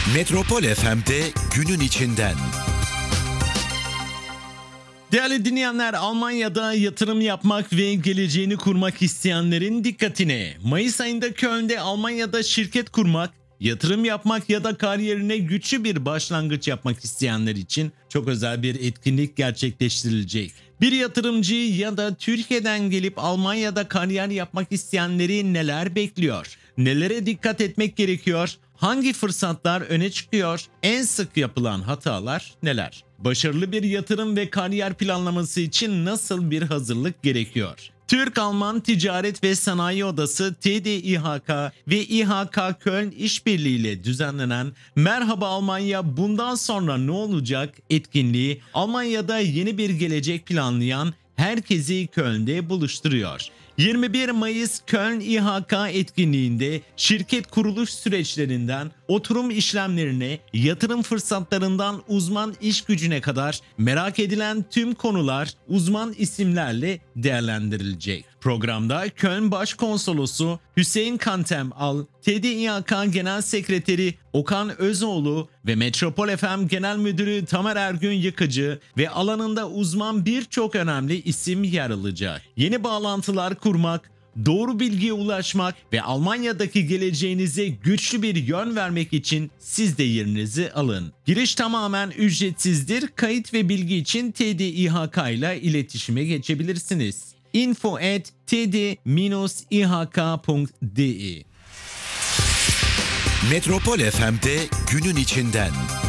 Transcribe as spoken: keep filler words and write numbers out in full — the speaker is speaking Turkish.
Metropol F M'de günün içinden. Değerli dinleyenler, Almanya'da yatırım yapmak ve geleceğini kurmak isteyenlerin dikkatine. Mayıs ayında Köln'de Almanya'da şirket kurmak, yatırım yapmak ya da kariyerine güçlü bir başlangıç yapmak isteyenler için çok özel bir etkinlik gerçekleştirilecek. Bir yatırımcı ya da Türkiye'den gelip Almanya'da kariyer yapmak isteyenleri neler bekliyor? Nelere dikkat etmek gerekiyor? Hangi fırsatlar öne çıkıyor? En sık yapılan hatalar neler? Başarılı bir yatırım ve kariyer planlaması için nasıl bir hazırlık gerekiyor? Türk-Alman Ticaret ve Sanayi Odası T D İ H K ve İ H K Köln işbirliğiyle düzenlenen Merhaba Almanya Bundan Sonra Ne Olacak etkinliği Almanya'da yeni bir gelecek planlayan herkesi Köln'de buluşturuyor. yirmi bir Mayıs Köln İ H K etkinliğinde şirket kuruluş süreçlerinden oturum işlemlerine, yatırım fırsatlarından uzman iş gücüne kadar merak edilen tüm konular uzman isimlerle değerlendirilecek. Programda Köln Başkonsolosu Hüseyin Kantem Al, T D İ H K Genel Sekreteri Okan Özoğlu ve Metropol F M Genel Müdürü Tamer Ergün Yıkıcı ve alanında uzman birçok önemli isim yer alacak. Yeni bağlantılar kurmak, doğru bilgiye ulaşmak ve Almanya'daki geleceğinize güçlü bir yön vermek için siz de yerinizi alın. Giriş tamamen ücretsizdir. Kayıt ve bilgi için T D İ H K ile iletişime geçebilirsiniz. info at t d i h k punkt d e Metropol F M'de günün içinden.